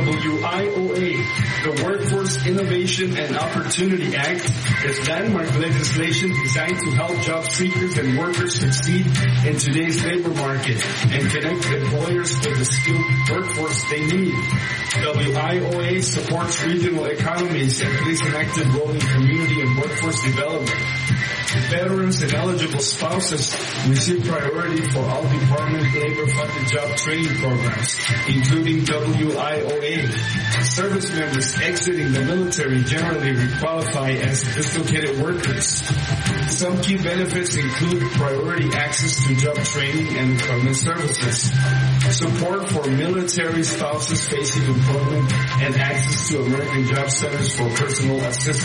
WIOA, the Workforce Innovation and Opportunity Act, is landmark legislation designed to help job seekers and workers succeed in today's labor market and connect employers with the skilled workforce they need. WIOA supports regional economies and plays an active role in community and workforce development. Veterans and eligible spouses receive priority for all department labor-funded job training programs, including WIOA. Service members exiting the military generally requalify as dislocated workers. Some key benefits include priority access to job training and employment services, support for military spouses facing employment, and access to American Job Centers for personal assistance.